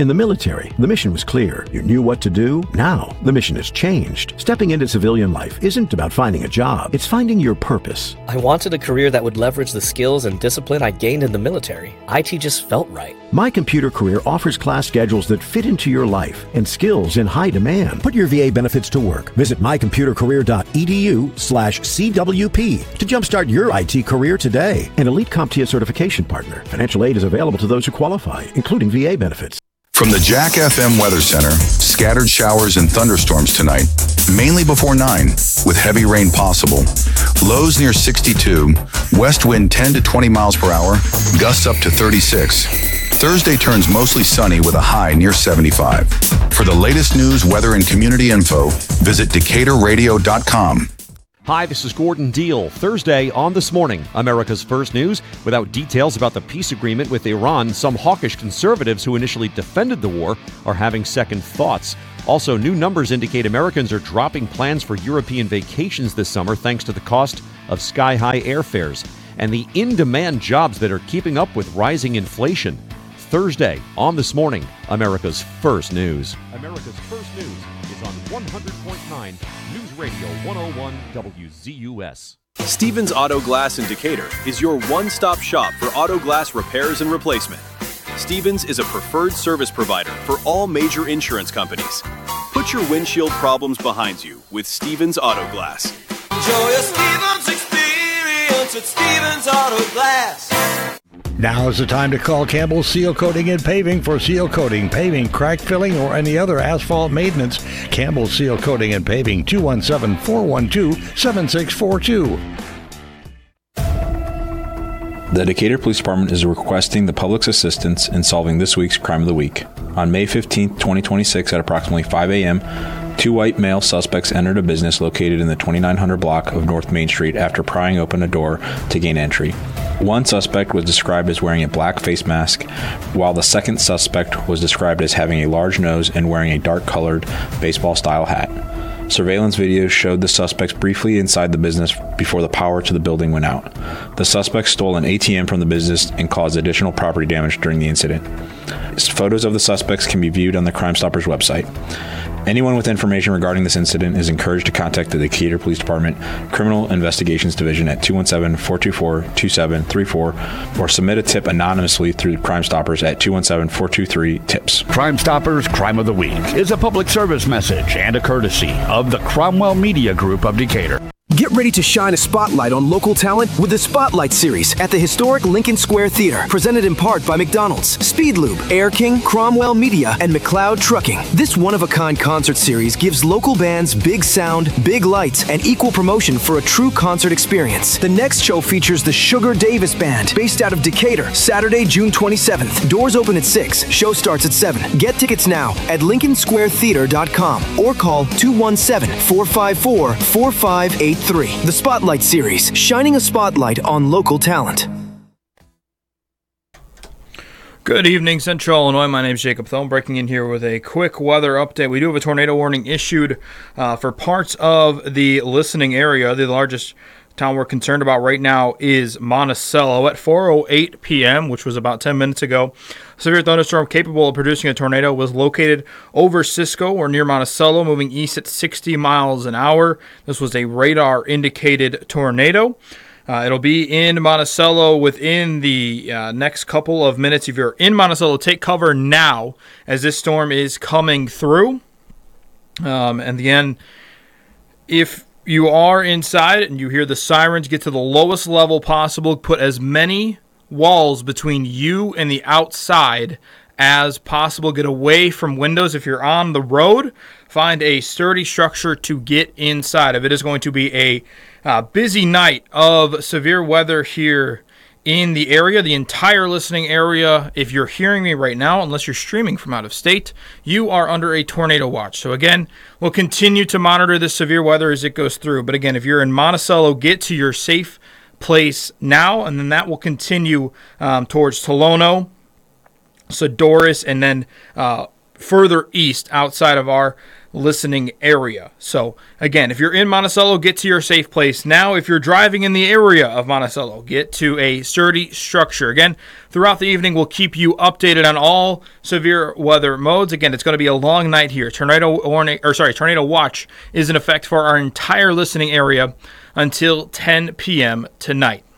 In the military, the mission was clear. You knew what to do. Now, the mission has changed. Stepping into civilian life isn't about finding a job. It's finding your purpose. I wanted a career that would leverage the skills and discipline I gained in the military. IT just felt right. My Computer Career offers class schedules that fit into your life and skills in high demand. Put your VA benefits to work. Visit mycomputercareer.edu/CWP to jumpstart your IT career today. An Elite CompTIA certification partner. Financial aid is available to those who qualify, including VA benefits. From the Jack FM Weather Center, scattered showers and thunderstorms tonight, mainly before 9, with heavy rain possible. Lows near 62, west wind 10 to 20 miles per hour, gusts up to 36. Thursday turns mostly sunny with a high near 75. For the latest news, weather, and community info, visit DecaturRadio.com. Hi, this is Gordon Deal. Thursday on This Morning, America's First News. Without details about the peace agreement with Iran, some hawkish conservatives who initially defended the war are having second thoughts. Also, new numbers indicate Americans are dropping plans for European vacations this summer thanks to the cost of sky-high airfares and the in-demand jobs that are keeping up with rising inflation. Thursday on This Morning, America's First News. America's First News is on 100.9 News Radio 101 WZUS. Stevens Auto Glass in Decatur is your one-stop shop for auto glass repairs and replacement. Stevens is a preferred service provider for all major insurance companies. Put your windshield problems behind you with Stevens Auto Glass. Enjoy a Stevens experience at Stevens Auto Glass. Now is the time to call Campbell Seal Coating and Paving for seal coating, paving, crack filling, or any other asphalt maintenance. Campbell Seal Coating and Paving, 217-412-7642. The Decatur Police Department is requesting the public's assistance in solving this week's Crime of the Week. On May 15, 2026, at approximately 5 a.m., 2 white male suspects entered a business located in the 2900 block of North Main Street after prying open a door to gain entry. One suspect was described as wearing a black face mask, while the second suspect was described as having a large nose and wearing a dark-colored baseball-style hat. Surveillance video showed the suspects briefly inside the business before the power to the building went out. The suspects stole an ATM from the business and caused additional property damage during the incident. Photos of the suspects can be viewed on the Crime Stoppers website. Anyone with information regarding this incident is encouraged to contact the Decatur Police Department Criminal Investigations Division at 217-424-2734 or submit a tip anonymously through Crime Stoppers at 217-423-TIPS. Crime Stoppers Crime of the Week is a public service message and a courtesy of the Cromwell Media Group of Decatur. Get ready to shine a spotlight on local talent with the Spotlight Series at the historic Lincoln Square Theater, presented in part by McDonald's, Speedlube, Air King, Cromwell Media, and McLeod Trucking. This one-of-a-kind concert series gives local bands big sound, big lights, and equal promotion for a true concert experience. The next show features the Sugar Davis Band, based out of Decatur, Saturday, June 27th. Doors open at 6. Show starts at 7. Get tickets now at LincolnSquareTheater.com or call 217-454-4583. The Spotlight Series, shining a spotlight on local talent. Good evening, Central Illinois. My name is Jacob Thome, breaking in here with a quick weather update. We do have a tornado warning issued for parts of the listening area. The largest town we're concerned about right now is Monticello. At 4:08 p.m., which was about 10 minutes ago, a severe thunderstorm capable of producing a tornado was located over Cisco or near Monticello, moving east at 60 miles an hour. This was a radar-indicated tornado. It'll be in Monticello within the next couple of minutes. If you're in Monticello, take cover now as this storm is coming through. And again, if you are inside and you hear the sirens, get to the lowest level possible. Put as many walls between you and the outside as possible. Get away from windows. If you're on the road, find a sturdy structure to get inside of. It is going to be a busy night of severe weather here in the area, the entire listening area. If you're hearing me right now, unless you're streaming from out of state, you are under a tornado watch. So again, we'll continue to monitor this severe weather as it goes through. But again, if you're in Monticello, get to your safe place now, and then that will continue towards Tolono, Sodorus, and then further east outside of our listening area. So again, if you're in Monticello, get to your safe place now. If you're driving in the area of Monticello, get to a sturdy structure. Again, throughout the evening, we'll keep you updated on all severe weather modes. Again, it's going to be a long night here. Tornado watch is in effect for our entire listening area until 10 p.m. tonight.